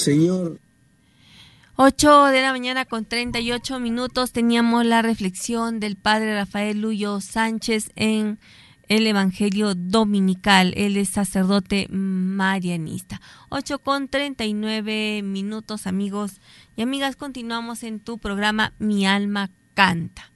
Señor. 8:38 teníamos la reflexión del padre Rafael Luyo Sánchez en el Evangelio Dominical. Él es sacerdote marianista. 8:39, amigos y amigas. Continuamos en tu programa Mi Alma Canta.